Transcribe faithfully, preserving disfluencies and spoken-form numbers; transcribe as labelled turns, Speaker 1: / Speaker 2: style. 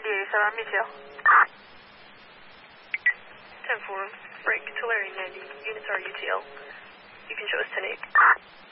Speaker 1: ninety-eight, seven, I'll meet you. ten four, break to Larry ninety, units are U T L. You can show us ten eight.